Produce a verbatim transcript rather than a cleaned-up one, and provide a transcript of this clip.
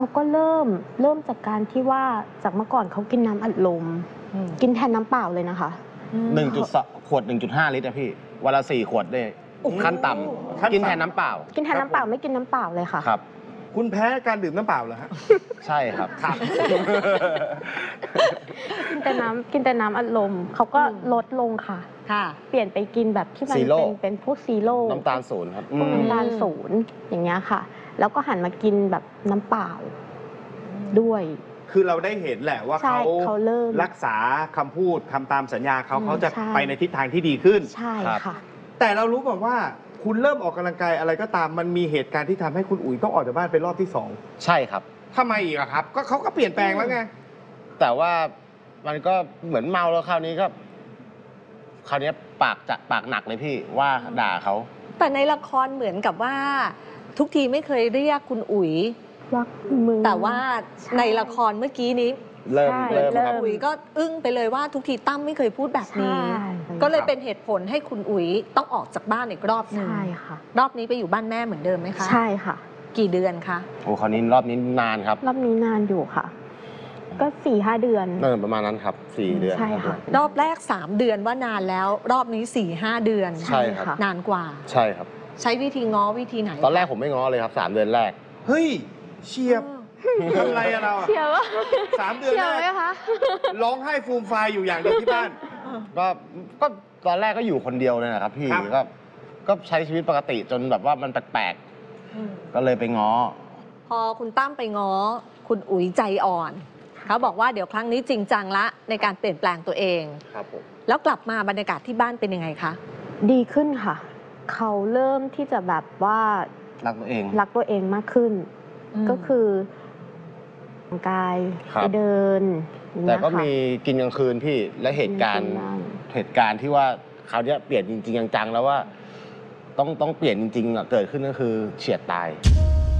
เขาก็เริ่มเริ่มจากการที่ว่าจากเมื่อก่อนเขากินน้ำอัดลมกินแทนน้ำเปล่าเลยนะคะหนึ่งจุดขวด หนึ่งจุดห้า ลิตรอะพี่วันละสี่ขวดได้ขั้นต่ำกินแทนน้ำเปล่ากินแทนน้ำเปล่าไม่กินน้ำเปล่าเลยค่ะครับคุณแพ้การดื่มน้ำเปล่าเหรอฮะใช่ครับครับกินแต่น้ำกินแต่น้ำอัดลมเขาก็ลดลงค่ะค่ะเปลี่ยนไปกินแบบที่มันเป็นเป็นพวกซีโร่น้ำตาลศูนย์ครับพวกน้ำตาลศูนย์อย่างเงี้ยค่ะแล้วก็หันมากินแบบน้ำเปล่าด้วยคือเราได้เห็นแหละว่าเขารักษาคำพูดทำตามสัญญาเขาเขาจะไปในทิศทางที่ดีขึ้นใช่ค่ะแต่เรารู้แบบว่าคุณเริ่มออกกำลังกายอะไรก็ตามมันมีเหตุการณ์ที่ทำให้คุณอุ๋ยต้องออกจากบ้านเป็นรอบที่สองใช่ครับทำไมอีกอะครับก็เขาก็เปลี่ยนแปลงแล้วไงแต่ว่ามันก็เหมือนเมาแล้วคราวนี้ก็คราวนี้ปากจะปากหนักเลยพี่ว่าด่าเขาแต่ในละครเหมือนกับว่าทุกทีไม่เคยเรียกคุณอุ๋ยรักมึงแต่ว่าในละครเมื่อกี้นี้เริ่มเริ่มครับอุ๋ยก็อึ้งไปเลยว่าทุกทีตั้มไม่เคยพูดแบบนี้ก็เลยเป็นเหตุผลให้คุณอุ๋ยต้องออกจากบ้านอีกรอบหนึ่งใช่ค่ะรอบนี้ไปอยู่บ้านแม่เหมือนเดิมไหมคะใช่ค่ะกี่เดือนคะโอ้คราวนี้รอบนี้นานครับรอบนี้นานอยู่ค่ะก็สี่ห้าเดือนเออประมาณนั้นครับสี่เดือนใช่ค่ะรอบแรกสามเดือนว่านานแล้วรอบนี้สี่ห้าเดือนใช่ครับนานกว่าใช่ครับใช้วิธีง้อวิธีไหนตอนแรกผมไม่ง้อเลยครับสามเดือนแรกเฮ้ยเฉียบทำไรอะเราเฉียบสามเดือนแรกร้องไห้ฟูมฟายอยู่อย่างเดียวที่บ้านก็ก็ตอนแรกก็อยู่คนเดียวเลยนะครับพี่ก็ก็ใช้ชีวิตปกติจนแบบว่ามันแปลกๆก็เลยไปง้อพอคุณตั้มไปง้อคุณอุ๋ยใจอ่อนเขาบอกว่าเดี๋ยวครั้งนี้จริงจังละในการเปลี่ยนแปลงตัวเองครับผมแล้วกลับมาบรรยากาศที่บ้านเป็นยังไงคะดีขึ้นค่ะเขาเริ่มที่จะแบบว่ารักตัวเองรักตัวเองมากขึ้นก็คือร่างกายไปเดินแต่ก็มีกินกลางคืนพี่และเหตุการณ์เหตุการณ์ที่ว่าคราวนี้เปลี่ยนจริงๆจังๆแล้วว่าต้องต้องเปลี่ยนจริงๆเกิดขึ้นก็คือเฉียดตาย